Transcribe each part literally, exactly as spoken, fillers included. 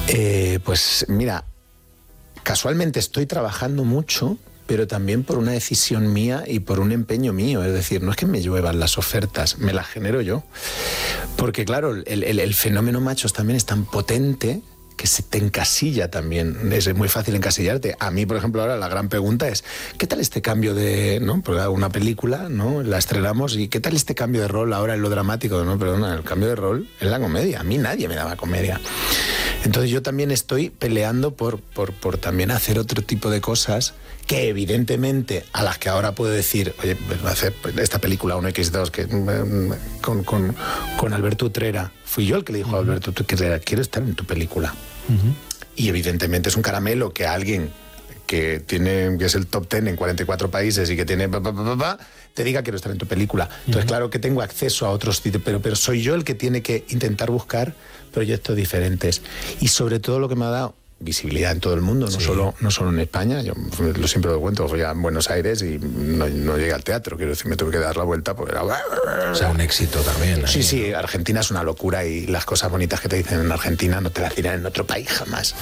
Eh, pues mira, casualmente estoy trabajando mucho, pero también por una decisión mía y por un empeño mío. Es decir, no es que me lluevan las ofertas, me las genero yo. Porque claro, el, el, el fenómeno machos también es tan potente que se te encasilla también. Es muy fácil encasillarte. A mí, por ejemplo, ahora la gran pregunta es, ¿qué tal este cambio de, no? Porque una película, ¿no? La estrenamos y ¿qué tal este cambio de rol ahora en lo dramático? No, perdona, el cambio de rol en la comedia. A mí nadie me daba comedia. Entonces yo también estoy peleando por, por, por también hacer otro tipo de cosas que evidentemente a las que ahora puedo decir, oye, pues voy a hacer esta película uno equis dos que, con, con, con Alberto Utrera. Fui yo el que le dijo a Alberto Utrera, quiero estar en tu película. Uh-huh. Y evidentemente es un caramelo que alguien que tiene que es el top ten en cuarenta y cuatro países y que tiene pa, pa, pa, pa, pa, te diga quiero estar en tu película. Entonces, uh-huh. claro que tengo acceso a otros sitios, pero, pero soy yo el que tiene que intentar buscar proyectos diferentes. Y sobre todo lo que me ha dado visibilidad en todo el mundo, no, sí. solo, no solo en España. Yo lo siempre lo cuento, fui a Buenos Aires y no, no llegué al teatro, quiero decir, me tuve que dar la vuelta porque era... O sea, un éxito también. Sí, ahí, sí, ¿no? Argentina es una locura y las cosas bonitas que te dicen en Argentina no te las dirán en otro país jamás.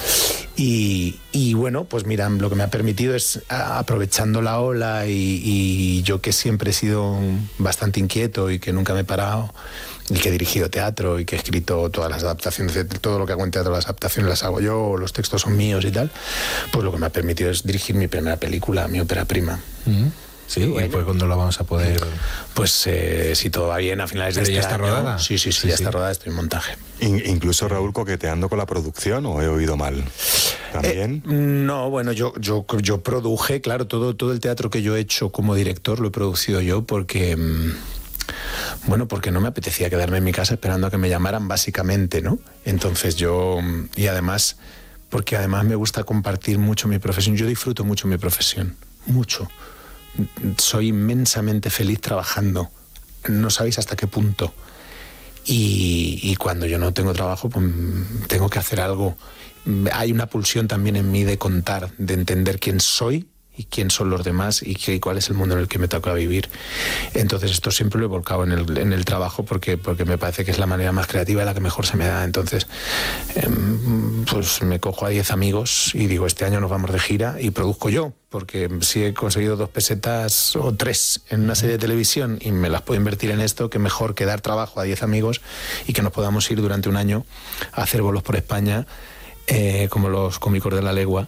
Y, y bueno, pues mira, lo que me ha permitido es, aprovechando la ola y, y yo que siempre he sido bastante inquieto y que nunca me he parado, y que he dirigido teatro y que he escrito todas las adaptaciones, todo lo que hago en teatro, las adaptaciones las hago yo, los textos son míos y tal, pues lo que me ha permitido es dirigir mi primera película, mi ópera prima. Mm-hmm. Sí, bueno. ¿Y pues cuándo la vamos a poder...? Pues eh, si todo va bien, a finales de este ya está año. rodada? Sí, sí, sí, sí, ya sí. está rodada, estoy en montaje. In- incluso, Raúl, coqueteando con la producción, ¿o he oído mal? ¿También? Eh, no, bueno, yo, yo, yo produje, claro, todo, todo el teatro que yo he hecho como director lo he producido yo porque... Mmm, Bueno, porque no me apetecía quedarme en mi casa esperando a que me llamaran, básicamente, ¿no? Entonces yo... Y además, porque además me gusta compartir mucho mi profesión. Yo disfruto mucho mi profesión, mucho. Soy inmensamente feliz trabajando. No sabéis hasta qué punto. Y, y cuando yo no tengo trabajo, pues tengo que hacer algo. Hay una pulsión también en mí de contar, de entender quién soy y quién son los demás y, qué, y cuál es el mundo en el que me toca vivir. Entonces esto siempre lo he volcado en el, en el trabajo porque, porque me parece que es la manera más creativa y la que mejor se me da. Entonces eh, pues me cojo a diez amigos y digo, este año nos vamos de gira y produzco yo, porque si he conseguido dos pesetas o tres en una serie de televisión y me las puedo invertir en esto, que mejor que dar trabajo a diez amigos y que nos podamos ir durante un año a hacer bolos por España eh, como los cómicos de la legua.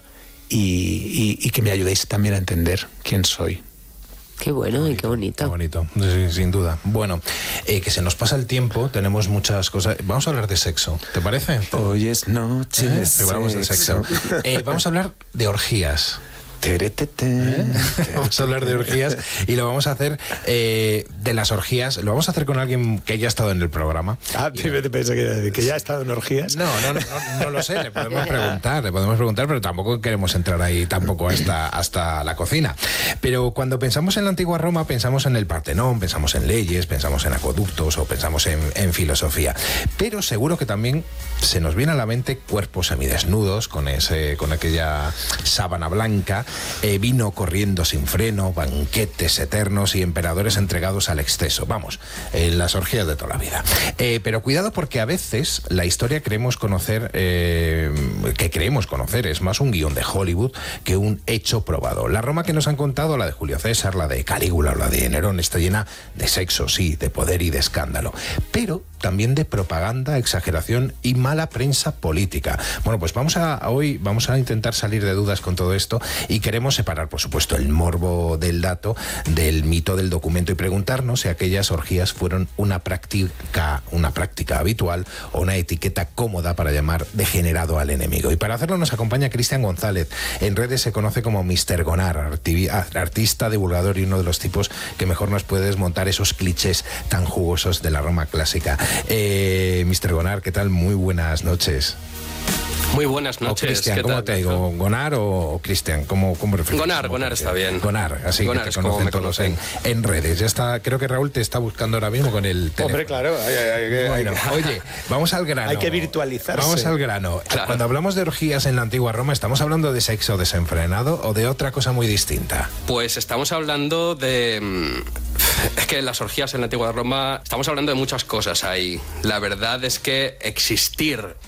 Y, y, y que me ayudéis también a entender quién soy. Qué bueno qué bonito, y qué bonito. Qué bonito, sí, sin duda. Bueno, eh, que se nos pasa el tiempo, tenemos muchas cosas. Vamos a hablar de sexo, ¿te parece? Hoy es noche ¿Eh? de sexo. Hablamos de sexo. Eh, vamos a hablar de orgías. ¿Eh? Vamos a hablar de orgías y lo vamos a hacer eh, de las orgías. Lo vamos a hacer con alguien que ya ha estado en el programa. Ah, y... te pensé que, que ya ha estado en orgías. No, no, no, no, no lo sé. Le podemos preguntar, le podemos preguntar, pero tampoco queremos entrar ahí tampoco hasta, hasta la cocina. Pero cuando pensamos en la antigua Roma, pensamos en el Partenón, pensamos en leyes, pensamos en acueductos o pensamos en, en filosofía. Pero seguro que también se nos viene a la mente cuerpos semidesnudos con ese, con aquella sábana blanca. Eh, vino corriendo sin freno, banquetes eternos y emperadores entregados al exceso. Vamos, eh, las orgías de toda la vida. Eh, pero cuidado porque a veces la historia creemos conocer, eh, que creemos conocer, es más un guión de Hollywood que un hecho probado. La Roma que nos han contado, la de Julio César, la de Calígula o la de Nerón, está llena de sexo, sí, de poder y de escándalo, pero también de propaganda, exageración y mala prensa política. Bueno, pues vamos a hoy vamos a intentar salir de dudas con todo esto y queremos separar, por supuesto, el morbo del dato del mito del documento y preguntarnos si aquellas orgías fueron una práctica, una práctica habitual o una etiqueta cómoda para llamar degenerado al enemigo. Y para hacerlo nos acompaña Cristian González. En redes se conoce como mister Gonar, artista, divulgador y uno de los tipos que mejor nos puede desmontar esos clichés tan jugosos de la Roma clásica. Eh, mister Gonar, ¿qué tal? Muy buenas noches. Muy buenas noches. Cristian, ¿cómo te digo? ¿Gonar o Cristian? ¿Cómo, cómo refieres? Gonar, Gonar está bien. Gonar, así Gonar que te conocen todos conocen. En, en redes. Ya está, creo que Raúl te está buscando ahora mismo con el teléfono. Hombre, claro. Hay, hay, hay, bueno, hay, oye, vamos al grano. Hay que virtualizarse. Vamos al grano. Claro. Cuando hablamos de orgías en la antigua Roma, ¿estamos hablando de sexo desenfrenado o de otra cosa muy distinta? Pues estamos hablando de... Es que las orgías en la antigua Roma, estamos hablando de muchas cosas ahí. La verdad es que existir